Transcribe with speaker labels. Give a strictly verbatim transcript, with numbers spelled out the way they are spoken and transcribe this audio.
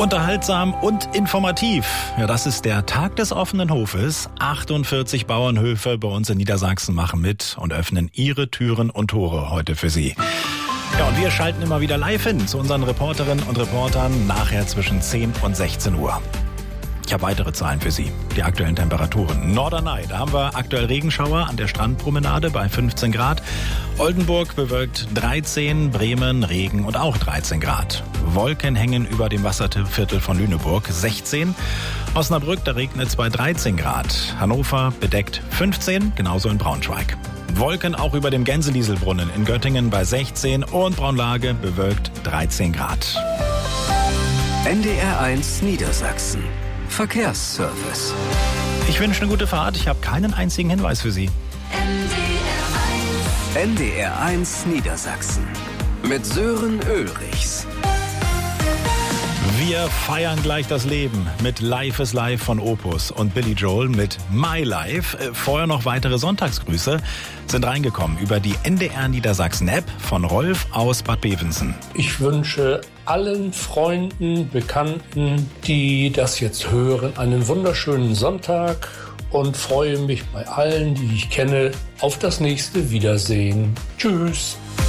Speaker 1: Unterhaltsam und informativ. Ja, das ist der Tag des offenen Hofes. achtundvierzig Bauernhöfe bei uns in Niedersachsen machen mit und öffnen ihre Türen und Tore heute für Sie. Ja, und wir schalten immer wieder live hin zu unseren Reporterinnen und Reportern nachher zwischen zehn und sechzehn Uhr. Ich habe weitere Zahlen für Sie. Die aktuellen Temperaturen. Norderney, da haben wir aktuell Regenschauer an der Strandpromenade bei fünfzehn Grad. Oldenburg bewölkt dreizehn, Bremen Regen und auch dreizehn Grad. Wolken hängen über dem Wasserviertel von Lüneburg sechzehn. Osnabrück, da regnet es bei dreizehn Grad. Hannover bedeckt fünfzehn, genauso in Braunschweig. Wolken auch über dem Gänselieselbrunnen in Göttingen bei sechzehn und Braunlage bewölkt dreizehn Grad.
Speaker 2: N D R eins Niedersachsen. Verkehrsservice.
Speaker 1: Ich wünsche eine gute Fahrt. Ich habe keinen einzigen Hinweis für Sie.
Speaker 2: N D R eins Niedersachsen. Mit Sören Ulrichs.
Speaker 1: Wir feiern gleich das Leben mit Life is Life von Opus und Billy Joel mit My Life. Vorher noch weitere Sonntagsgrüße sind reingekommen über die N D R Niedersachsen App von Rolf aus Bad Bevensen.
Speaker 3: Ich wünsche allen Freunden, Bekannten, die das jetzt hören, einen wunderschönen Sonntag und freue mich bei allen, die ich kenne, auf das nächste Wiedersehen. Tschüss.